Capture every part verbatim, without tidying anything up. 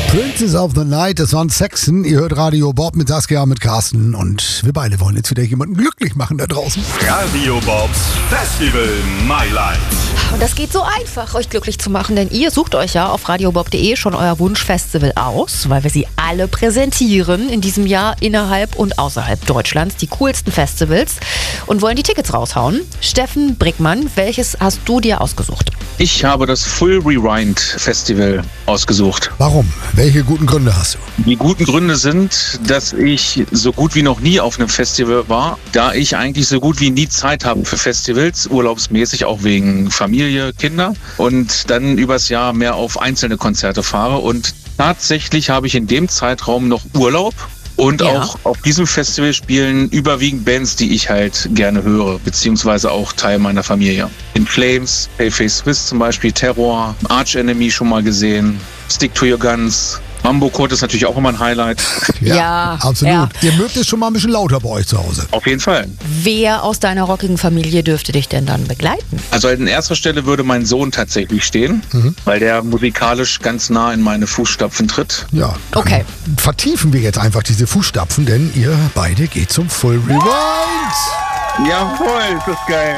Princess of the Night, das waren Saxon. Ihr hört Radio Bob mit Saskia, mit Carsten. Und wir beide wollen jetzt wieder jemanden glücklich machen da draußen. Radio Bobs Festival My Life. Und das geht so einfach, euch glücklich zu machen, denn ihr sucht euch ja auf radiobob punkt de schon euer Wunschfestival aus, weil wir sie alle präsentieren in diesem Jahr innerhalb und außerhalb Deutschlands, die coolsten Festivals, und wollen die Tickets raushauen. Steffen Brickmann, welches hast du dir ausgesucht? Ich habe das Full Rewind Festival ausgesucht. Warum? Welche guten Gründe hast du? Die guten Gründe sind, dass ich so gut wie noch nie auf einem Festival war, da ich eigentlich so gut wie nie Zeit habe für Festivals, urlaubsmäßig, auch wegen Familie, Kinder, und dann übers Jahr mehr auf einzelne Konzerte fahre. Und tatsächlich habe ich in dem Zeitraum noch Urlaub. Und Ja. auch auf diesem Festival spielen überwiegend Bands, die ich halt gerne höre, beziehungsweise auch Teil meiner Familie. In Flames, Paleface Swiss zum Beispiel, Terror, Arch Enemy schon mal gesehen, Stick to Your Guns. Mambo Kurt ist natürlich auch immer ein Highlight. Ja, absolut. ja. Ihr mögt es schon mal ein bisschen lauter bei euch zu Hause. Auf jeden Fall. Wer aus deiner rockigen Familie dürfte dich denn dann begleiten? Also an erster Stelle würde mein Sohn tatsächlich stehen, Mhm. weil der musikalisch ganz nah in meine Fußstapfen tritt. Ja. dann Okay. Vertiefen wir jetzt einfach diese Fußstapfen, denn ihr beide geht zum Full Rewind. Jawohl, ist das geil.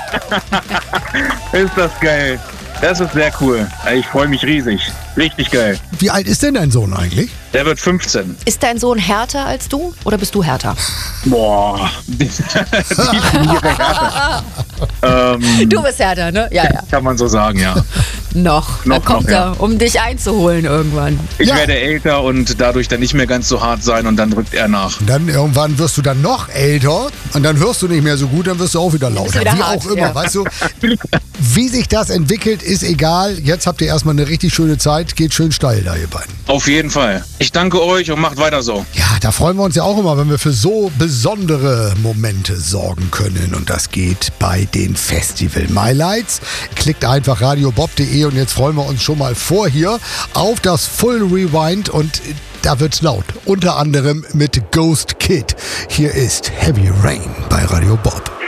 Ist das geil. Das ist sehr cool. Ich freue mich riesig. Richtig geil. Wie alt ist denn dein Sohn eigentlich? Der wird fünfzehn. Ist dein Sohn härter als du oder bist du härter? Boah. Definiere härter. ähm, Du bist härter, ne? Ja, ja. Kann man so sagen, ja. Noch. Noch, Dann kommt noch, ja. er, um dich einzuholen irgendwann. Ich Ja. werde älter und dadurch dann nicht mehr ganz so hart sein und dann drückt er nach. Und dann irgendwann wirst du dann noch älter und dann hörst du nicht mehr so gut, dann wirst du auch wieder lauter. wieder Wie hart, auch immer, ja. weißt du? Wie sich das entwickelt, ist egal. Jetzt habt ihr erstmal eine richtig schöne Zeit. Geht schön steil da, ihr beiden. Auf jeden Fall. Ich danke euch und macht weiter so. Ja, da freuen wir uns ja auch immer, wenn wir für so besondere Momente sorgen können. Und das geht bei den Festival My Lights. Klickt einfach radiobob punkt de und jetzt freuen wir uns schon mal vor hier auf das Full Rewind. Und da wird's laut. Unter anderem mit Ghost Kid. Hier ist Heavy Rain bei Radio Bob.